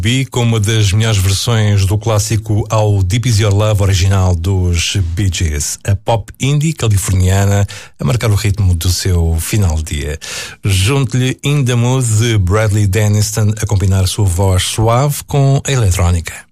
B com uma das melhores versões do clássico ao Deep Is Your Love original dos Bee Gees, a pop indie californiana a marcar o ritmo do seu final de dia. Junte-lhe In The Mood de Bradley Denniston a combinar sua voz suave com a eletrónica.